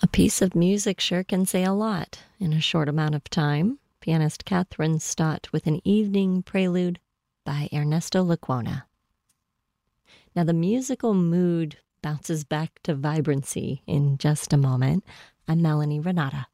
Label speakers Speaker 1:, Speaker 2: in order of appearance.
Speaker 1: A piece of music sure can say a lot in a short amount of time. Pianist Catherine Stott with an evening prelude by Ernesto Lecuona. Now, the musical mood bounces back to vibrancy in just a moment. I'm Melanie Renata.